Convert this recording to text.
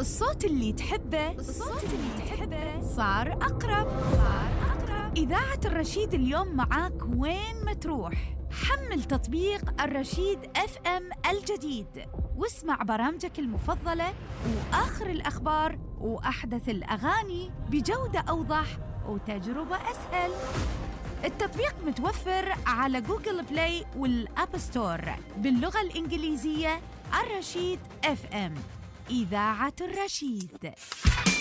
الصوت اللي تحبه صار أقرب. إذاعة الرشيد اليوم معاك وين ما تروح. حمل تطبيق الرشيد FM الجديد واسمع برامجك المفضلة وآخر الأخبار وأحدث الأغاني بجودة أوضح وتجربة أسهل. التطبيق متوفر على جوجل بلاي والأب ستور باللغة الإنجليزية. الرشيد FM، إذاعة الرشيد.